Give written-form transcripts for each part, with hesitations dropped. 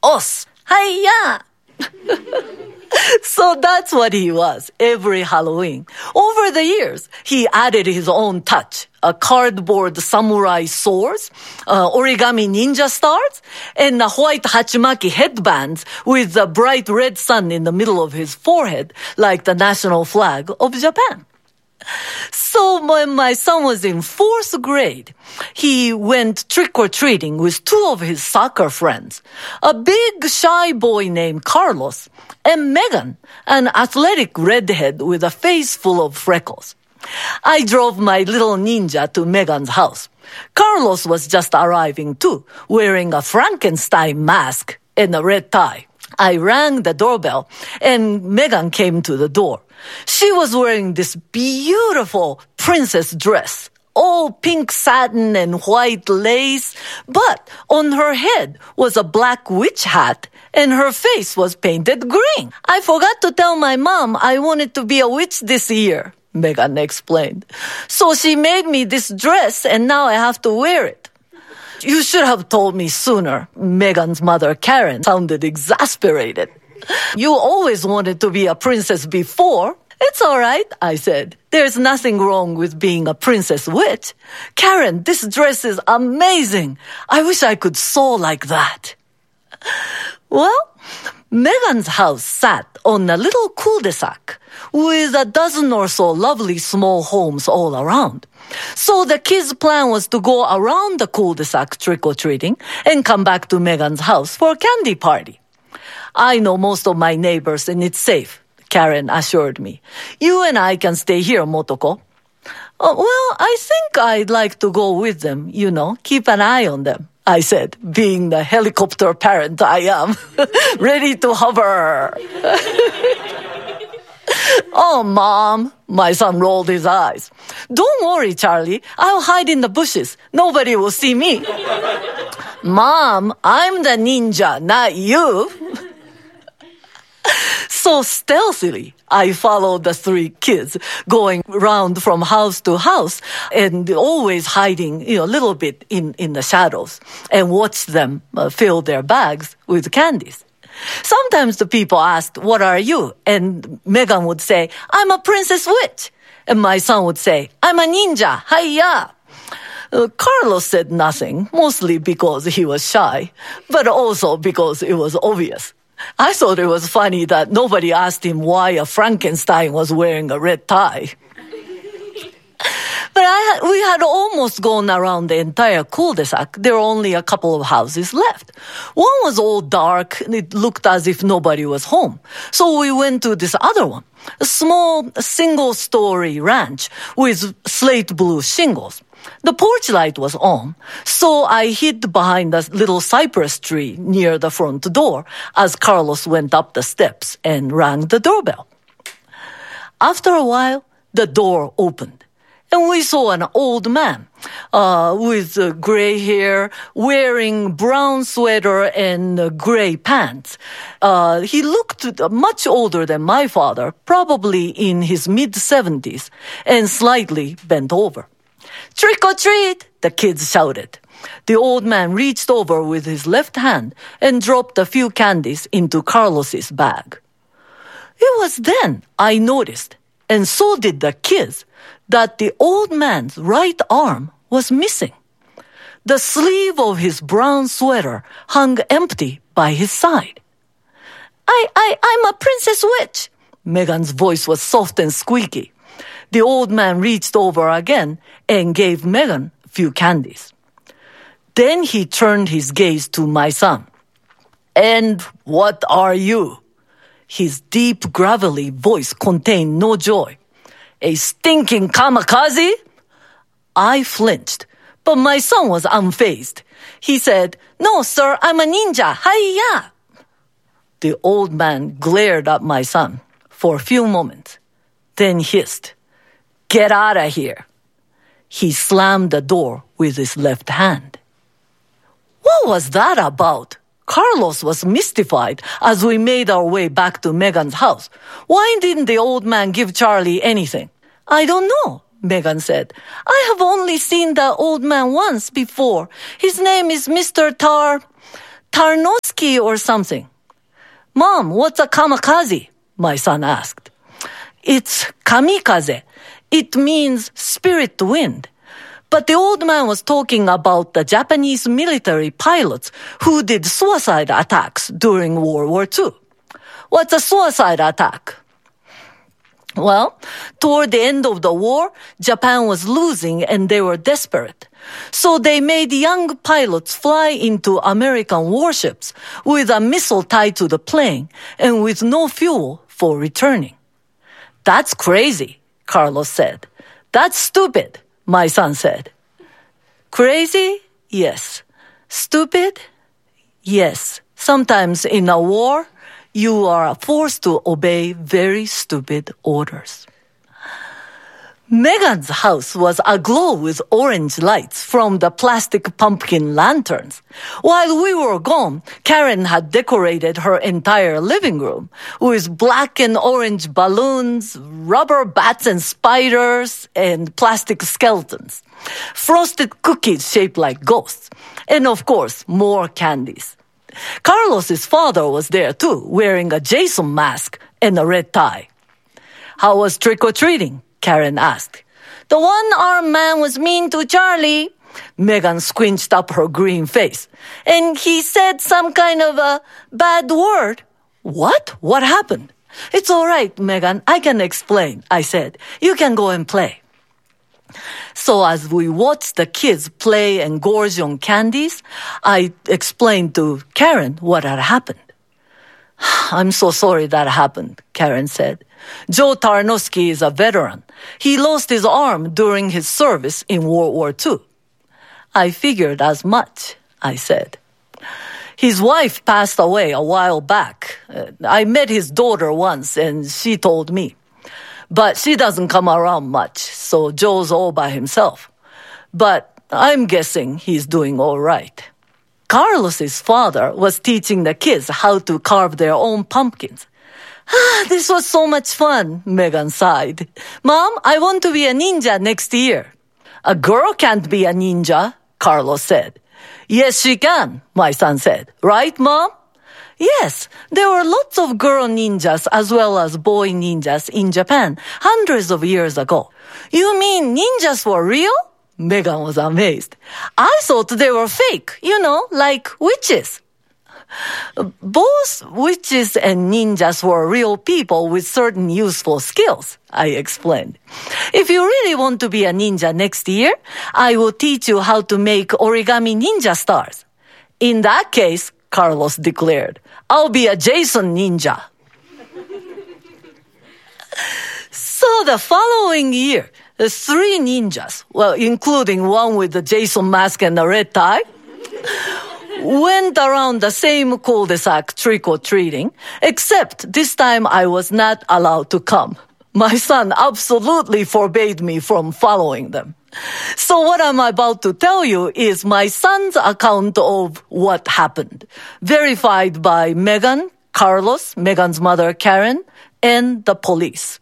Os. Hiya! So that's what he was every Halloween. Over the years, he added his own touch. Cardboard samurai swords, origami ninja stars, and white hachimaki headbands with a bright red sun in the middle of his forehead, like the national flag of Japan. So when my son was in 4th grade, he went trick-or-treating with 2 of his soccer friends, a big shy boy named Carlos, and Megan, an athletic redhead with a face full of freckles. I drove my little ninja to Megan's house. Carlos was just arriving too, wearing a Frankenstein mask and a red tie. I rang the doorbell, and Megan came to the door. She was wearing this beautiful princess dress, all pink satin and white lace, but on her head was a black witch hat, and her face was painted green. I forgot to tell my mom I wanted to be a witch this year, Megan explained. So she made me this dress, and now I have to wear it. You should have told me sooner. Megan's mother, Karen, sounded exasperated. You always wanted to be a princess before. It's all right, I said. There's nothing wrong with being a princess witch. Karen, this dress is amazing. I wish I could sew like that. Well, Megan's house sat on a little cul-de-sac with a dozen or so lovely small homes all around. So the kids' plan was to go around the cul-de-sac trick-or-treating and come back to Megan's house for a candy party. I know most of my neighbors and it's safe, Karen assured me. You and I can stay here, Motoko. Well, I think I'd like to go with them, keep an eye on them, I said, being the helicopter parent I am, ready to hover. Oh, Mom, my son rolled his eyes. Don't worry, Charlie. I'll hide in the bushes. Nobody will see me. Mom, I'm the ninja, not you. So stealthily, I followed the 3 kids, going round from house to house and always hiding, a little bit in the shadows and watched them fill their bags with candies. Sometimes the people asked, "What are you?" And Megan would say, "I'm a princess witch." And my son would say, "I'm a ninja. Hiya." Carlos said nothing, mostly because he was shy, but also because it was obvious. I thought it was funny that nobody asked him why a Frankenstein was wearing a red tie. But we had almost gone around the entire cul-de-sac. There were only a couple of houses left. One was all dark, and it looked as if nobody was home. So we went to this other one, a small single-story ranch with slate blue shingles. The porch light was on, so I hid behind a little cypress tree near the front door as Carlos went up the steps and rang the doorbell. After a while, the door opened, and we saw an old man with gray hair, wearing brown sweater and gray pants. He looked much older than my father, probably in his mid-70s, and slightly bent over. "Trick or treat!" the kids shouted. The old man reached over with his left hand and dropped a few candies into Carlos's bag. It was then I noticed, and so did the kids, that the old man's right arm was missing. The sleeve of his brown sweater hung empty by his side. I'm a princess witch. Megan's voice was soft and squeaky. The old man reached over again and gave Megan a few candies. Then he turned his gaze to my son. "And what are you?" His deep, gravelly voice contained no joy. "A stinking kamikaze?" I flinched, but my son was unfazed. He said, "No, sir, I'm a ninja. Hi-ya!" The old man glared at my son for a few moments, then hissed, "Get out of here." He slammed the door with his left hand. What was that about? Carlos was mystified as we made our way back to Megan's house. Why didn't the old man give Charlie anything? "I don't know," Megan said. "I have only seen the old man once before. His name is Mr. Tarnowski or something. Mom, what's a kamikaze? My son asked. It's kamikaze. It means spirit wind. But the old man was talking about the Japanese military pilots who did suicide attacks during World War II. What's a suicide attack? Well, toward the end of the war, Japan was losing and they were desperate. So they made young pilots fly into American warships with a missile tied to the plane and with no fuel for returning. That's crazy, Carlos said. That's stupid, my son said. Crazy? Yes. Stupid? Yes. Sometimes in a war, you are forced to obey very stupid orders. Megan's house was aglow with orange lights from the plastic pumpkin lanterns. While we were gone, Karen had decorated her entire living room with black and orange balloons, rubber bats and spiders, and plastic skeletons, frosted cookies shaped like ghosts, and of course, more candies. Carlos's father was there too, wearing a Jason mask and a red tie. How was trick-or-treating? Karen asked. The one-armed man was mean to Charlie. Megan squinched up her green face. And he said some kind of a bad word. What? What happened? It's all right, Megan. I can explain, I said. You can go and play. So as we watched the kids play and gorge on candies, I explained to Karen what had happened. I'm so sorry that happened, Karen said. Joe Tarnowski is a veteran. He lost his arm during his service in World War II. I figured as much, I said. His wife passed away a while back. I met his daughter once and she told me. But she doesn't come around much, so Joe's all by himself. But I'm guessing he's doing all right. Carlos's father was teaching the kids how to carve their own pumpkins. This was so much fun, Megan sighed. Mom, I want to be a ninja next year. A girl can't be a ninja, Carlos said. Yes, she can, my son said. Right, Mom? Yes, there were lots of girl ninjas as well as boy ninjas in Japan hundreds of years ago. You mean ninjas were real? Megan was amazed. I thought they were fake, like witches. Both witches and ninjas were real people with certain useful skills, I explained. If you really want to be a ninja next year, I will teach you how to make origami ninja stars. In that case, Carlos declared, I'll be a Jason ninja. So the following year, the 3 ninjas, including one with the Jason mask and the red tie, went around the same cul-de-sac trick-or-treating, except this time I was not allowed to come. My son absolutely forbade me from following them. So what I'm about to tell you is my son's account of what happened, verified by Megan, Carlos, Megan's mother Karen, and the police.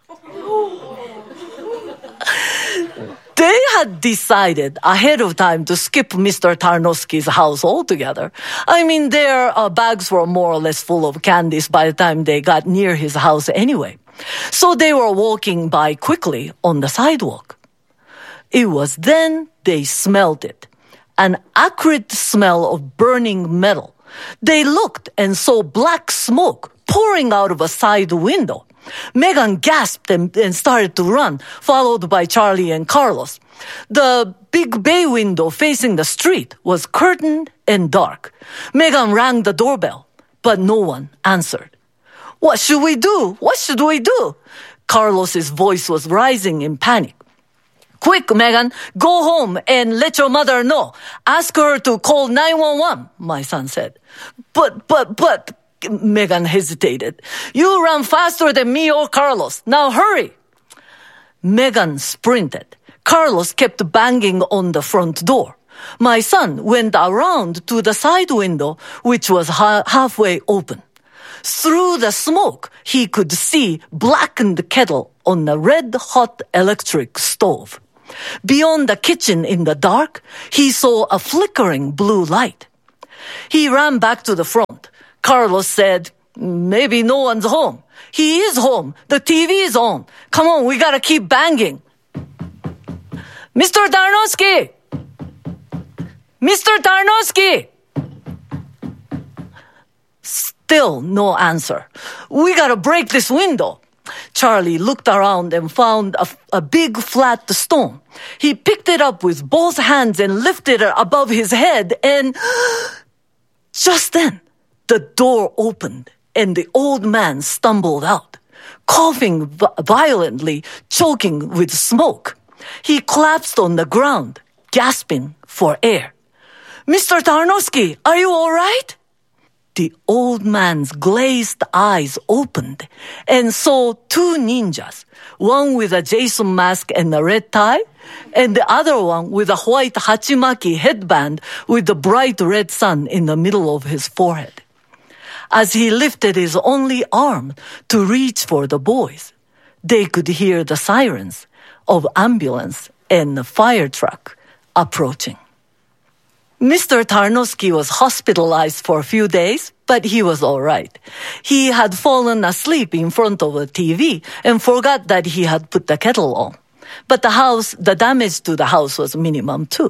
They had decided ahead of time to skip Mr. Tarnowski's house altogether. I mean, their bags were more or less full of candies by the time they got near his house anyway. So they were walking by quickly on the sidewalk. It was then they smelled it, an acrid smell of burning metal. They looked and saw black smoke pouring out of a side window. Megan gasped and started to run, followed by Charlie and Carlos. The big bay window facing the street was curtained and dark. Megan rang the doorbell, but no one answered. What should we do? What should we do? Carlos's voice was rising in panic. Quick, Megan, go home and let your mother know. Ask her to call 911, my son said. But, Megan hesitated. You run faster than me or Carlos. Now hurry. Megan sprinted. Carlos kept banging on the front door. My son went around to the side window, which was halfway open. Through the smoke, he could see blackened kettle on a red-hot electric stove. Beyond the kitchen in the dark, he saw a flickering blue light. He ran back to the front. Carlos said, maybe no one's home. He is home. The TV is on. Come on, we gotta keep banging. Mr. Tarnowski! Mr. Tarnowski! Still no answer. We gotta break this window. Charlie looked around and found a big flat stone. He picked it up with both hands and lifted it above his head, and just then, the door opened and the old man stumbled out, coughing violently, choking with smoke. He collapsed on the ground, gasping for air. Mr. Tarnowski, are you all right? The old man's glazed eyes opened and saw two ninjas, one with a Jason mask and a red tie, and the other one with a white hachimaki headband with the bright red sun in the middle of his forehead. As he lifted his only arm to reach for the boys, they could hear the sirens of ambulance and the fire truck approaching. Mr. Tarnowski was hospitalized for a few days, but he was all right. He had fallen asleep in front of a TV and forgot that he had put the kettle on. But the damage to the house was minimum too.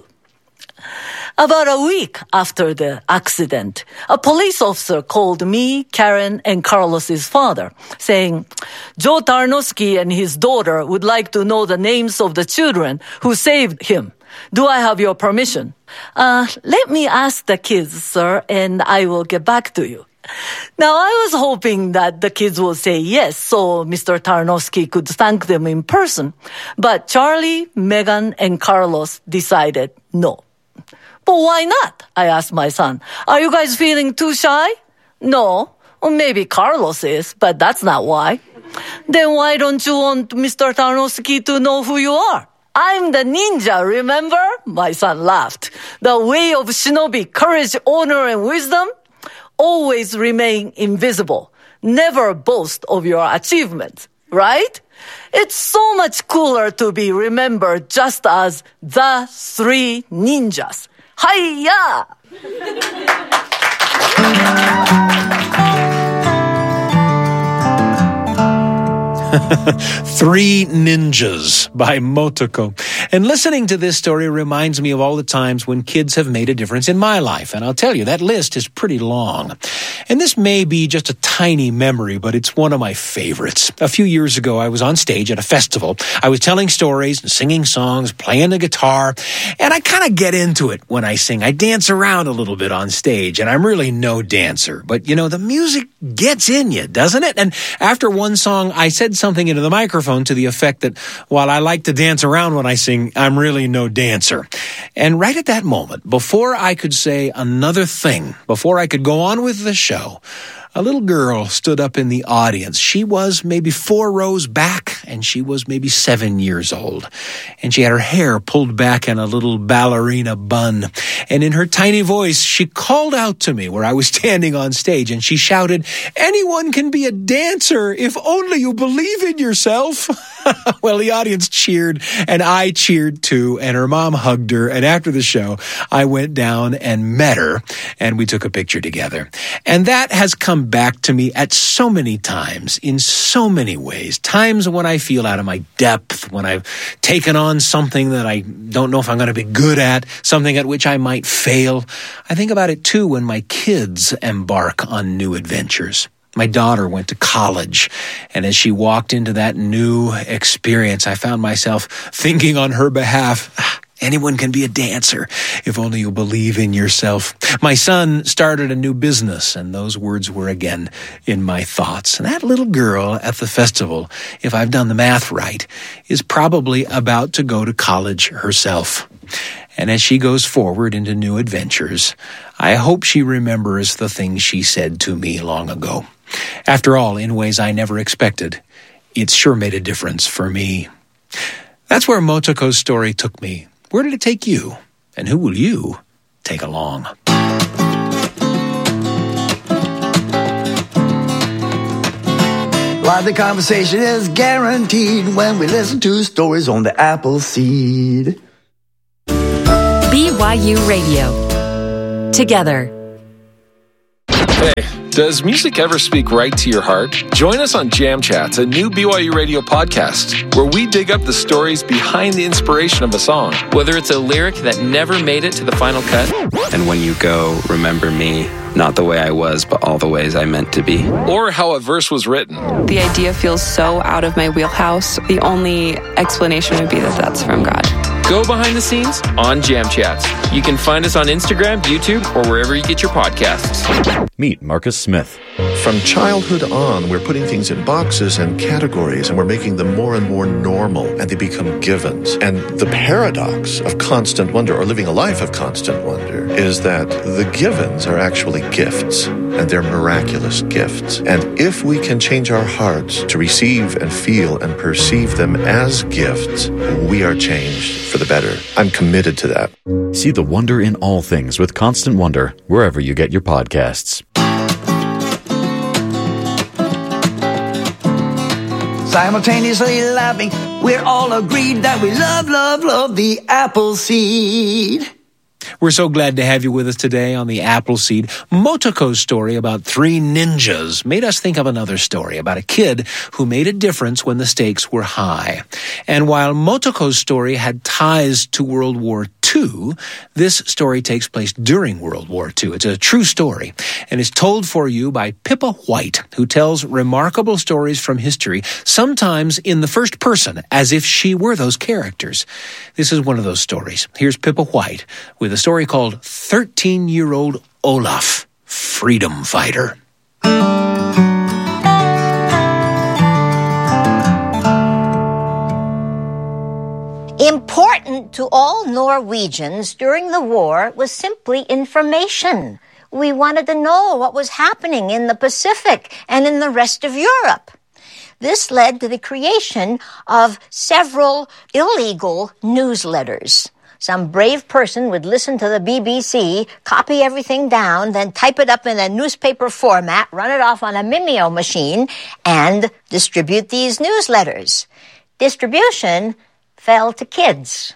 About a week after the accident, a police officer called me, Karen, and Carlos's father, saying, Joe Tarnowski and his daughter would like to know the names of the children who saved him. Do I have your permission? Let me ask the kids, sir, and I will get back to you. Now, I was hoping that the kids would say yes, so Mr. Tarnowski could thank them in person. But Charlie, Megan, and Carlos decided no. But why not? I asked my son. Are you guys feeling too shy? No. Well, maybe Carlos is, but that's not why. Then why don't you want Mr. Tarnowski to know who you are? I'm the ninja, remember? My son laughed. The way of shinobi, courage, honor, and wisdom? Always remain invisible. Never boast of your achievements, right? It's so much cooler to be remembered just as the three ninjas. Hi-ya! Three Ninjas by Motoko. And listening to this story reminds me of all the times when kids have made a difference in my life. And I'll tell you, that list is pretty long. And this may be just a tiny memory, but it's one of my favorites. A few years ago, I was on stage at a festival. I was telling stories and singing songs, playing the guitar, and I kind of get into it when I sing. I dance around a little bit on stage, and I'm really no dancer. But, you know, the music gets in you, doesn't it? And after one song, I said something into the microphone to the effect that while I like to dance around when I sing, I'm really no dancer. And right at that moment, before I could say another thing, before I could go on with the show, a little girl stood up in the audience. She was maybe 4 rows back, and she was maybe 7 years old. And she had her hair pulled back in a little ballerina bun. And in her tiny voice, she called out to me where I was standing on stage, and she shouted, "Anyone can be a dancer if only you believe in yourself." Well, the audience cheered, and I cheered too, and her mom hugged her. And after the show, I went down and met her, and we took a picture together. And that has come back to me at so many times, in so many ways. Times when I feel out of my depth, when I've taken on something that I don't know if I'm going to be good at, something at which I might fail. I think about it too when my kids embark on new adventures. My daughter went to college, and as she walked into that new experience, I found myself thinking on her behalf, anyone can be a dancer if only you believe in yourself. My son started a new business, and those words were again in my thoughts. And that little girl at the festival, if I've done the math right, is probably about to go to college herself. And as she goes forward into new adventures, I hope she remembers the things she said to me long ago. After all, in ways I never expected, it's sure made a difference for me. That's where Motoko's story took me. Where did it take you? And who will you take along? Live the conversation is guaranteed when we listen to stories on the Apple Seed. BYU Radio. Together. Hey, does music ever speak right to your heart? Join us on Jam Chats, a new BYU Radio podcast, where we dig up the stories behind the inspiration of a song. Whether it's a lyric that never made it to the final cut, and when you go, remember me, not the way I was, but all the ways I meant to be. Or how a verse was written. The idea feels so out of my wheelhouse. The only explanation would be that that's from God. Go behind the scenes on Jam Chats. You can find us on Instagram, YouTube, or wherever you get your podcasts. Meet Marcus Smith. From childhood on, we're putting things in boxes and categories, and we're making them more and more normal, and they become givens. And the paradox of constant wonder, or living a life of constant wonder, is that the givens are actually gifts, and they're miraculous gifts. And if we can change our hearts to receive and feel and perceive them as gifts, we are changed for the better. I'm committed to that. See the wonder in all things with Constant Wonder, wherever you get your podcasts. Simultaneously laughing, we're all agreed that we love the apple seed. We're so glad to have you with us today on the Appleseed. Motoko's story about 3 ninjas made us think of another story about a kid who made a difference when the stakes were high. And while Motoko's story had ties to World War II, this story takes place during World War II. It's a true story, and is told for you by Pippa White, who tells remarkable stories from history, sometimes in the first person, as if she were those characters. This is one of those stories. Here's Pippa White with a story called 13-Year-Old Olaf, Freedom Fighter. Important to all Norwegians during the war was simply information. We wanted to know what was happening in the Pacific and in the rest of Europe. This led to the creation of several illegal newsletters. Some brave person would listen to the BBC, copy everything down, then type it up in a newspaper format, run it off on a Mimeo machine, and distribute these newsletters. Distribution fell to kids.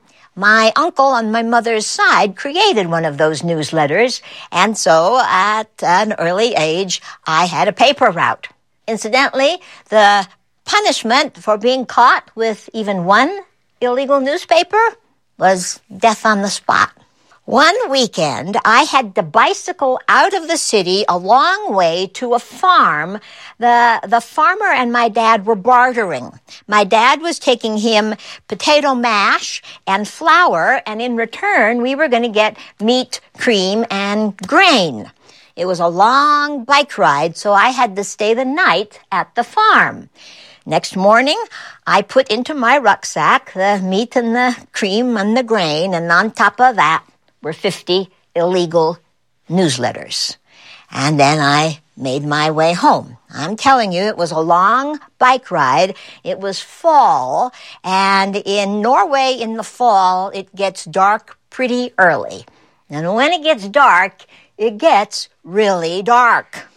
My uncle on my mother's side created one of those newsletters, and so at an early age, I had a paper route. Incidentally, the punishment for being caught with even one illegal newspaper was death on the spot. One weekend, I had to bicycle out of the city a long way to a farm. The farmer and my dad were bartering. My dad was taking him potato mash and flour, and in return, we were going to get meat, cream, and grain. It was a long bike ride, so I had to stay the night at the farm. Next morning, I put into my rucksack the meat and the cream and the grain, and on top of that were 50 illegal newsletters. And then I made my way home. I'm telling you, it was a long bike ride. It was fall, and in Norway in the fall, it gets dark pretty early. And when it gets dark, it gets really dark.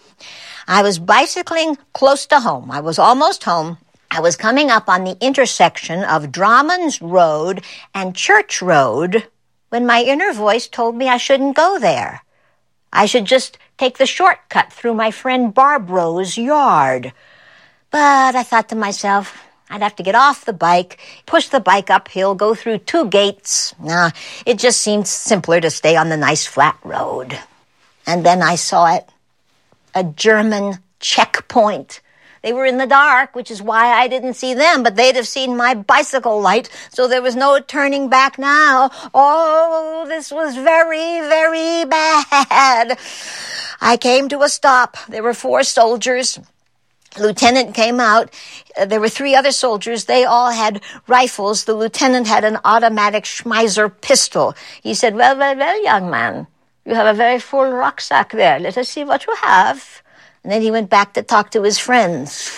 I was bicycling close to home. I was almost home. I was coming up on the intersection of Drammen's Road and Church Road when my inner voice told me I shouldn't go there. I should just take the shortcut through my friend Barbro's yard. But I thought to myself, I'd have to get off the bike, push the bike uphill, go through 2 gates. Nah, it just seemed simpler to stay on the nice flat road. And then I saw it. A German checkpoint. They were in the dark, which is why I didn't see them, but they'd have seen my bicycle light, so there was no turning back now. Oh, this was very, very bad. I came to a stop. There were 4 soldiers. Lieutenant came out. There were 3 other soldiers. They all had rifles. The lieutenant had an automatic Schmeiser pistol. He said, well, young man. You have a very full rucksack there. Let us see what you have. And then he went back to talk to his friends.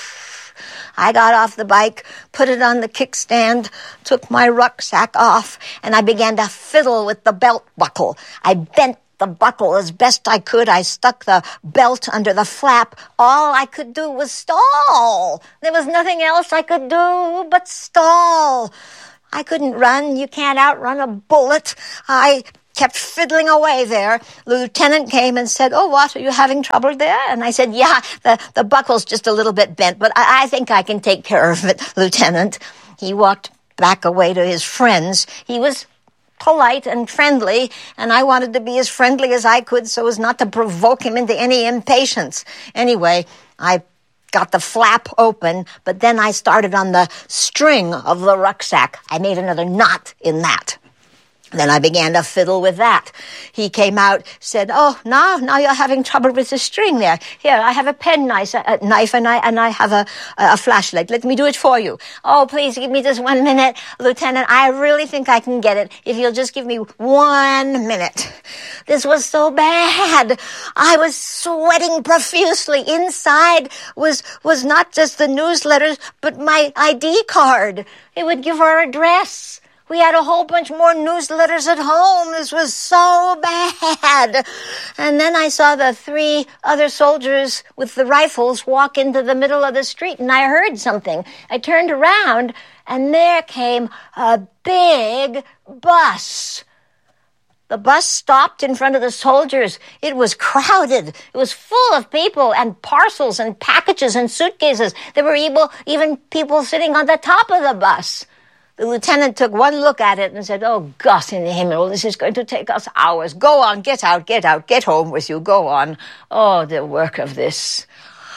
I got off the bike, put it on the kickstand, took my rucksack off, and I began to fiddle with the belt buckle. I bent the buckle as best I could. I stuck the belt under the flap. All I could do was stall. There was nothing else I could do but stall. I couldn't run. You can't outrun a bullet. I kept fiddling away there. The lieutenant came and said, "Oh, what, are you having trouble there?" And I said, "Yeah, the buckle's just a little bit bent, but I think I can take care of it, Lieutenant." He walked back away to his friends. He was polite and friendly, and I wanted to be as friendly as I could so as not to provoke him into any impatience. Anyway, I got the flap open, but then I started on the string of the rucksack. I made another knot in that. Then I began to fiddle with that. He came out, said, "Oh, now you're having trouble with the string there. Here, I have a pen knife and I have a flashlight. Let me do it for you." "Oh, please give me just 1 minute, Lieutenant. I really think I can get it if you'll just give me 1 minute." This was so bad. I was sweating profusely. Inside was not just the newsletters, but my ID card. It would give our address. We had a whole bunch more newsletters at home. This was so bad. And then I saw the 3 other soldiers with the rifles walk into the middle of the street, and I heard something. I turned around, and there came a big bus. The bus stopped in front of the soldiers. It was crowded. It was full of people and parcels and packages and suitcases. There were even people sitting on the top of the bus. The lieutenant took one look at it and said, "Oh, Gott in the Himmel, this is going to take us hours. Go on, get out, get home with you, go on. Oh, the work of this."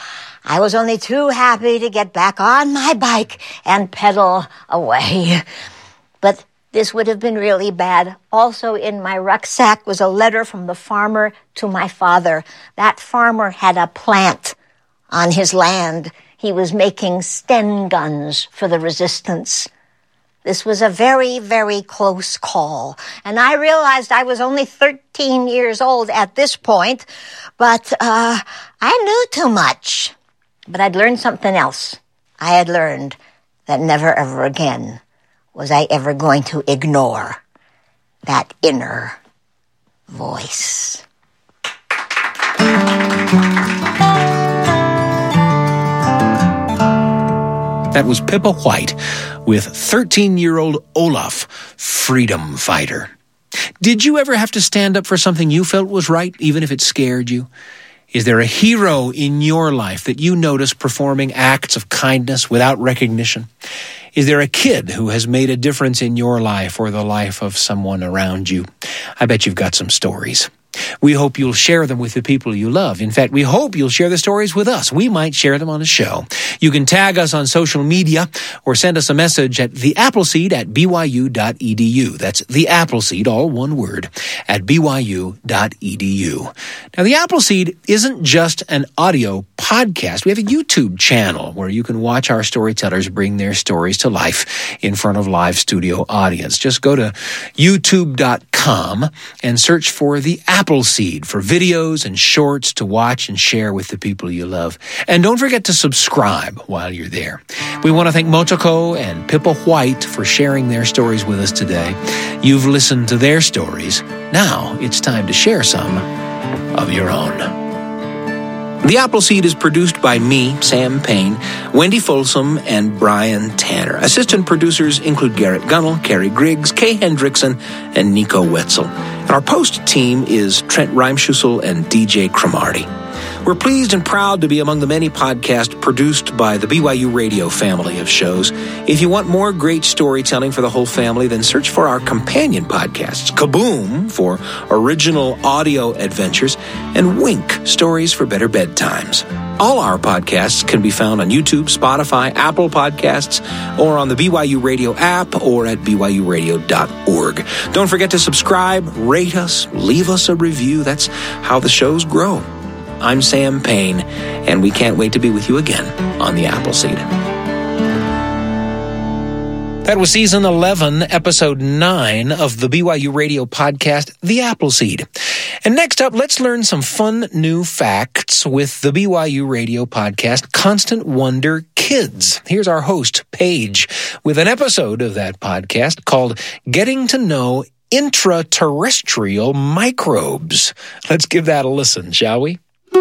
I was only too happy to get back on my bike and pedal away. But this would have been really bad. Also in my rucksack was a letter from the farmer to my father. That farmer had a plant on his land. He was making Sten guns for the resistance. This was a very, very close call. And I realized I was only 13 years old at this point, but I knew too much. But I'd learned something else. I had learned that never, ever again was I ever going to ignore that inner voice. That was Pippa White with 13-year-old Olaf, freedom fighter. Did you ever have to stand up for something you felt was right, even if it scared you? Is there a hero in your life that you notice performing acts of kindness without recognition? Is there a kid who has made a difference in your life or the life of someone around you? I bet you've got some stories. We hope you'll share them with the people you love. In fact, we hope you'll share the stories with us. We might share them on a show. You can tag us on social media or send us a message at theappleseed@byu.edu. That's the Appleseed, all one word, at byu.edu. Now, the Appleseed isn't just an audio podcast. We have a YouTube channel where you can watch our storytellers bring their stories to life in front of live studio audience. Just go to youtube.com and search for the Appleseed for videos and shorts to watch and share with the people you love. And don't forget to subscribe while you're there. We want to thank Motoko and Pippa White for sharing their stories with us today. You've listened to their stories. Now it's time to share some of your own. The Appleseed is produced by me, Sam Payne, Wendy Folsom, and Brian Tanner. Assistant producers include Garrett Gunnell, Carrie Griggs, Kay Hendrickson, and Nico Wetzel. And our post team is Trent Reimschussel and DJ Cromartie. We're pleased and proud to be among the many podcasts produced by the BYU Radio family of shows. If you want more great storytelling for the whole family, then search for our companion podcasts, Kaboom for original audio adventures, and Wink, stories for better bedtimes. All our podcasts can be found on YouTube, Spotify, Apple Podcasts, or on the BYU Radio app or at byuradio.org. Don't forget to subscribe, rate us, leave us a review. That's how the shows grow. I'm Sam Payne, and we can't wait to be with you again on the Appleseed. That was Season 11, Episode 9 of the BYU Radio podcast, The Appleseed. And next up, let's learn some fun new facts with the BYU Radio podcast, Constant Wonder Kids. Here's our host, Paige, with an episode of that podcast called Getting to Know Intraterrestrial Microbes. Let's give that a listen, shall we?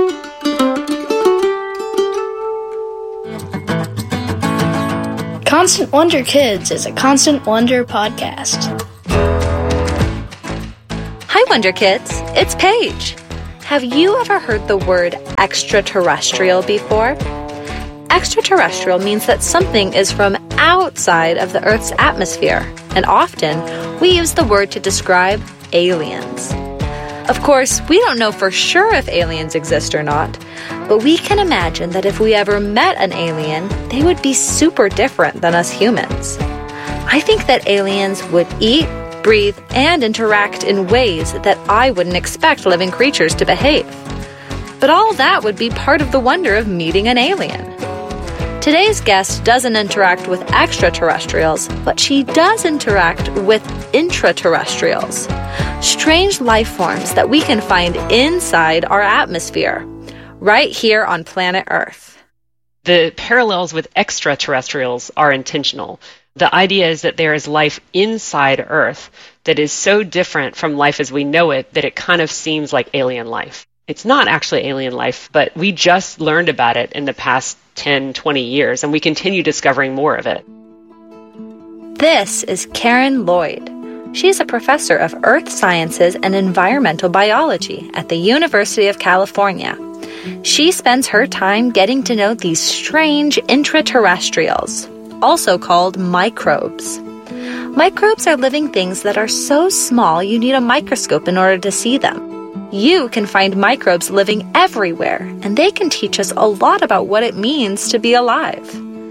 Constant Wonder Kids is a Constant Wonder podcast. Wonder Kids, it's Paige. Have you ever heard the word extraterrestrial before? Extraterrestrial means that something is from outside of the Earth's atmosphere, and often we use the word to describe aliens. Of course, we don't know for sure if aliens exist or not, but we can imagine that if we ever met an alien, they would be super different than us humans. I think that aliens would eat, breathe, and interact in ways that I wouldn't expect living creatures to behave. But all that would be part of the wonder of meeting an alien. Today's guest doesn't interact with extraterrestrials, but she does interact with intraterrestrials, strange life forms that we can find inside our atmosphere, right here on planet Earth. The parallels with extraterrestrials are intentional. The idea is that there is life inside Earth that is so different from life as we know it that it kind of seems like alien life. It's not actually alien life, but we just learned about it in the past 10, 20 years, and we continue discovering more of it. This is Karen Lloyd. She's a professor of earth sciences and environmental biology at the University of California. She spends her time getting to know these strange intraterrestrials, also called microbes. Microbes are living things that are so small you need a microscope in order to see them. You can find microbes living everywhere, and they can teach us a lot about what it means to be alive.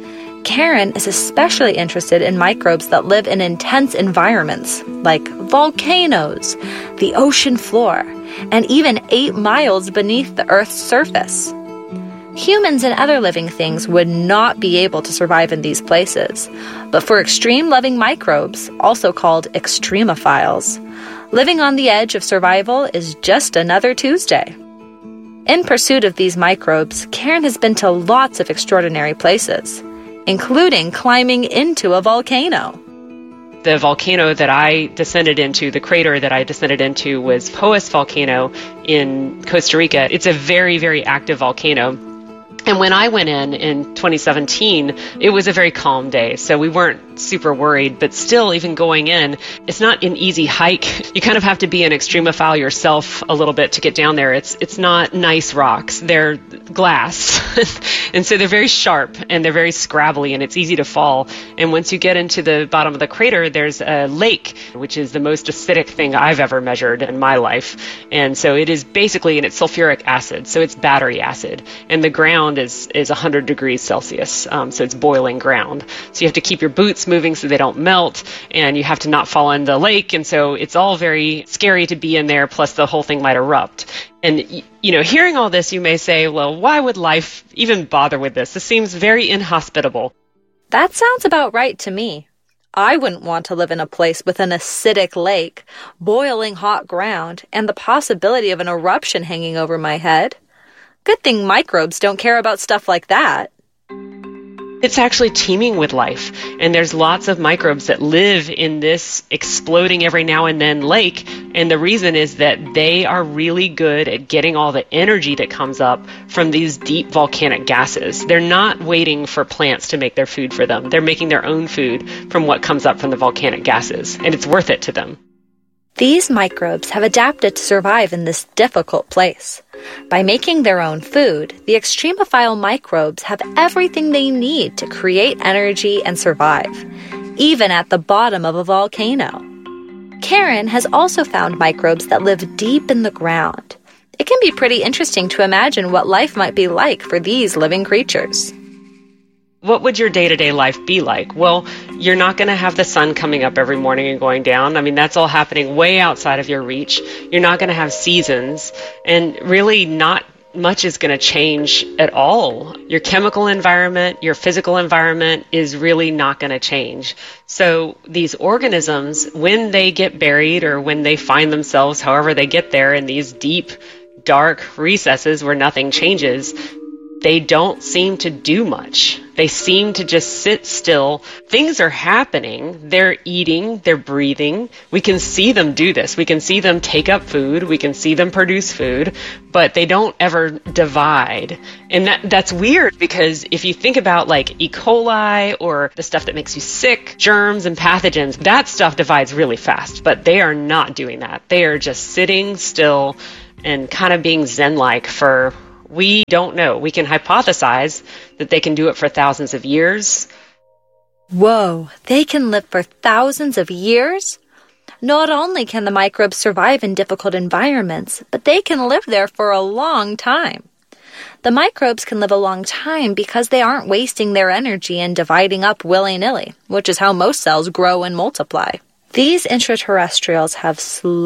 Karen is especially interested in microbes that live in intense environments, like volcanoes, the ocean floor, and even 8 miles beneath the Earth's surface. Humans and other living things would not be able to survive in these places, but for extreme-loving microbes, also called extremophiles, living on the edge of survival is just another Tuesday. In pursuit of these microbes, Karen has been to lots of extraordinary places, including climbing into a volcano. The volcano that I descended into, the crater that I descended into, was Poas Volcano in Costa Rica. It's a very, very active volcano. And when I went in 2017, it was a very calm day, so we weren't super worried. But still, even going in, it's not an easy hike. You kind of have to be an extremophile yourself a little bit to get down there. It's not nice rocks. They're glass. And so they're very sharp and they're very scrabbly and it's easy to fall. And once you get into the bottom of the crater, there's a lake, which is the most acidic thing I've ever measured in my life. And so it is basically, and it's sulfuric acid, so it's battery acid. And the ground is 100 degrees Celsius, so it's boiling ground. So you have to keep your boots moving so they don't melt, and you have to not fall in the lake. And so it's all very scary to be in there, plus the whole thing might erupt. And, you know, hearing all this, you may say, well, why would life even bother with this? This seems very inhospitable. That sounds about right to me. I wouldn't want to live in a place with an acidic lake, boiling hot ground, and the possibility of an eruption hanging over my head. Good thing microbes don't care about stuff like that. It's actually teeming with life, and there's lots of microbes that live in this exploding every now and then lake, and the reason is that they are really good at getting all the energy that comes up from these deep volcanic gases. They're not waiting for plants to make their food for them. They're making their own food from what comes up from the volcanic gases, and it's worth it to them. These microbes have adapted to survive in this difficult place. By making their own food, the extremophile microbes have everything they need to create energy and survive, even at the bottom of a volcano. Karen has also found microbes that live deep in the ground. It can be pretty interesting to imagine what life might be like for these living creatures. What would your day-to-day life be like? Well, you're not going to have the sun coming up every morning and going down. I mean, that's all happening way outside of your reach. You're not going to have seasons, and really not much is going to change at all. Your chemical environment, your physical environment is really not going to change. So these organisms, when they get buried or when they find themselves, however they get there, in these deep, dark recesses where nothing changes, they don't seem to do much. They seem to just sit still. Things are happening. They're eating, they're breathing. We can see them do this. We can see them take up food. We can see them produce food, but they don't ever divide. And that's weird, because if you think about like E. coli or the stuff that makes you sick, germs and pathogens, that stuff divides really fast, but they are not doing that. They are just sitting still and kind of being Zen-like for, we don't know. We can hypothesize that they can do it for thousands of years. Whoa, they can live for thousands of years? Not only can the microbes survive in difficult environments, but they can live there for a long time. The microbes can live a long time because they aren't wasting their energy and dividing up willy-nilly, which is how most cells grow and multiply. These intraterrestrials have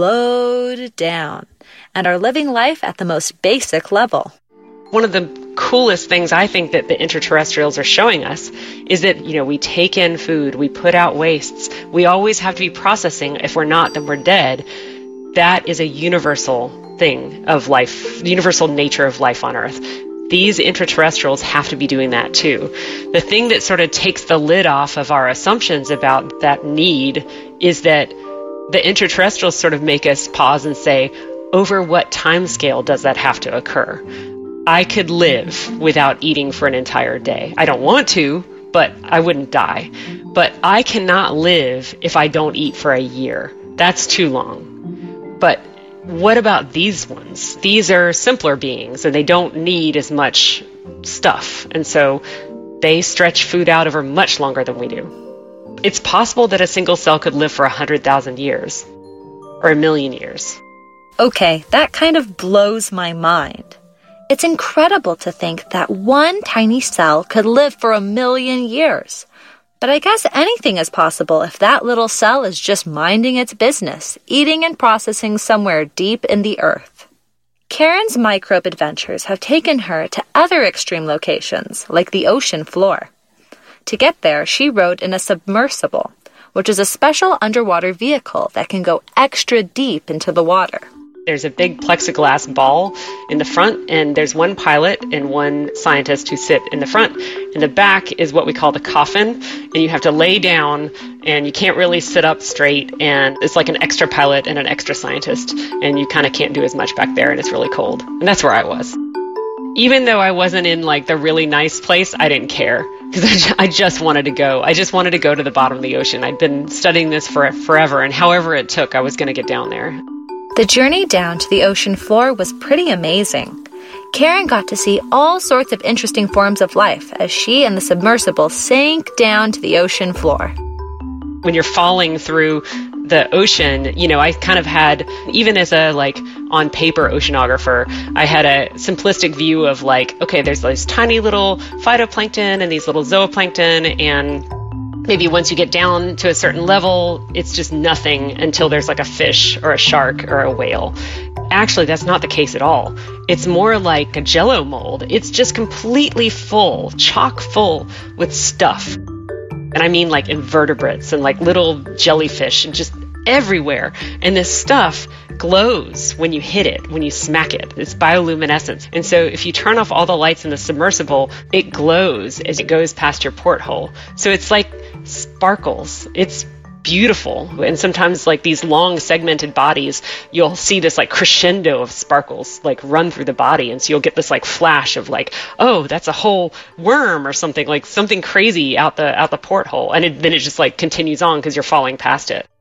slowed down and are living life at the most basic level. One of the coolest things I think that the intraterrestrials are showing us is that, we take in food, we put out wastes, we always have to be processing. If we're not, then we're dead. That is a universal thing of life, the universal nature of life on Earth. These intraterrestrials have to be doing that too. The thing that sort of takes the lid off of our assumptions about that need is that the intraterrestrials sort of make us pause and say, over what time scale does that have to occur? I could live without eating for an entire day. I don't want to, but I wouldn't die. But I cannot live if I don't eat for a year. That's too long. But what about these ones? These are simpler beings, and they don't need as much stuff. And so they stretch food out over much longer than we do. It's possible that a single cell could live for 100,000 years or 1,000,000 years. Okay, that kind of blows my mind. It's incredible to think that one tiny cell could live for 1,000,000 years. But I guess anything is possible if that little cell is just minding its business, eating and processing somewhere deep in the earth. Karen's microbe adventures have taken her to other extreme locations, like the ocean floor. To get there, she rode in a submersible, which is a special underwater vehicle that can go extra deep into the water. There's a big plexiglass ball in the front, and there's one pilot and one scientist who sit in the front. In the back is what we call the coffin, and you have to lay down, and you can't really sit up straight, and it's like an extra pilot and an extra scientist, and you kind of can't do as much back there, and it's really cold. And that's where I was. Even though I wasn't in like the really nice place, I didn't care, because I just wanted to go. I just wanted to go to the bottom of the ocean. I'd been studying this for forever, and however it took, I was going to get down there. The journey down to the ocean floor was pretty amazing. Karen got to see all sorts of interesting forms of life as she and the submersible sank down to the ocean floor. When you're falling through the ocean, I kind of had, even as a on paper oceanographer, I had a simplistic view of okay, there's this tiny little phytoplankton and these little zooplankton, and maybe once you get down to a certain level, it's just nothing until there's a fish or a shark or a whale. Actually, that's not the case at all. It's more like a Jell-O mold. It's just completely full, chock full with stuff. And I mean invertebrates and little jellyfish and just everywhere. And this stuff glows when you hit it, when you smack it. It's bioluminescence. And so if you turn off all the lights in the submersible, it glows as it goes past your porthole. So it's like sparkles. It's beautiful. And sometimes these long segmented bodies, you'll see this crescendo of sparkles run through the body. And so you'll get this flash of oh, that's a whole worm or something, something crazy out the porthole. And then it just continues on because you're falling past it.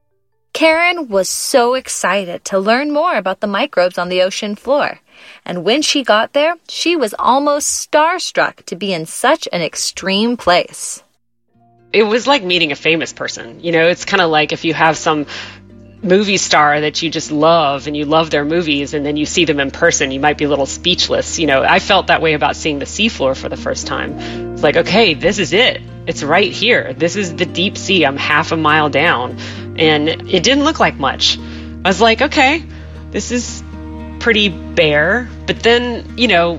Karen was so excited to learn more about the microbes on the ocean floor. And when she got there, she was almost starstruck to be in such an extreme place. It was like meeting a famous person. It's kind of like if you have some movie star that you just love and you love their movies and then you see them in person, you might be a little speechless. I felt that way about seeing the seafloor for the first time. It's okay, this is it. It's right here. This is the deep sea. I'm half a mile down. And it didn't look like much. I was okay, this is pretty bare. But then,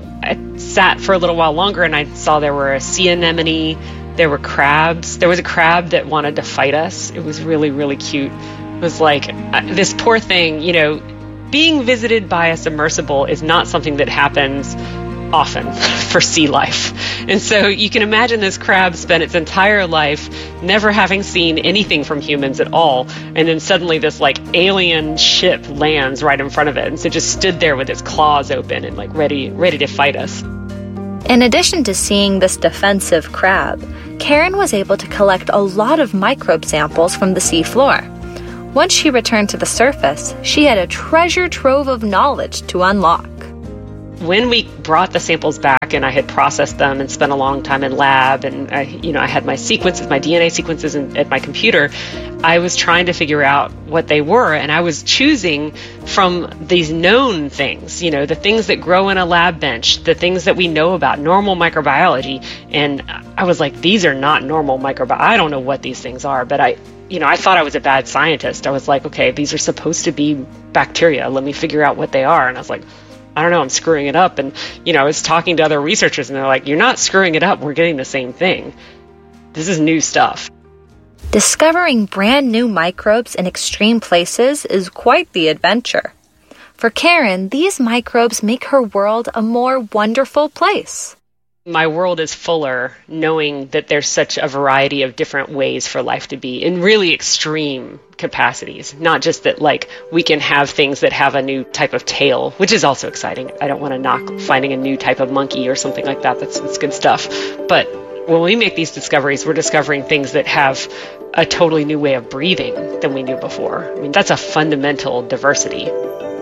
I sat for a little while longer and I saw there were a sea anemone, there were crabs. There was a crab that wanted to fight us. It was really, really cute. It was this poor thing, being visited by a submersible is not something that happens often for sea life. And so you can imagine this crab spent its entire life never having seen anything from humans at all. And then suddenly this like alien ship lands right in front of it. And so it just stood there with its claws open and like ready to fight us. In addition to seeing this defensive crab, Karen was able to collect a lot of microbe samples from the sea floor. Once she returned to the surface, she had a treasure trove of knowledge to unlock. When we brought the samples back and I had processed them and spent a long time in lab and I had my sequences, my DNA sequences at my computer, I was trying to figure out what they were, and I was choosing from these known things, the things that grow in a lab bench, the things that we know about, normal microbiology, and I was like, these are not normal microbiology. I don't know what these things are, but I thought I was a bad scientist. I was like, okay, these are supposed to be bacteria. Let me figure out what they are. And I was like, I don't know, I'm screwing it up. And, I was talking to other researchers and they're like, you're not screwing it up. We're getting the same thing. This is new stuff. Discovering brand new microbes in extreme places is quite the adventure. For Karen, these microbes make her world a more wonderful place. My world is fuller knowing that there's such a variety of different ways for life to be in really extreme capacities. Not just that we can have things that have a new type of tail, which is also exciting. I don't want to knock finding a new type of monkey or something like that. That's good stuff. But when we make these discoveries, we're discovering things that have a totally new way of breathing than we knew before. I mean, that's a fundamental diversity.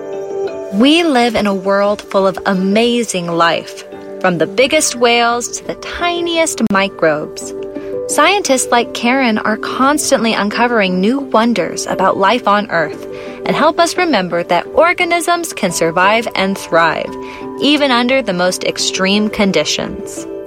We live in a world full of amazing life. From the biggest whales to the tiniest microbes. Scientists like Karen are constantly uncovering new wonders about life on Earth and help us remember that organisms can survive and thrive, even under the most extreme conditions.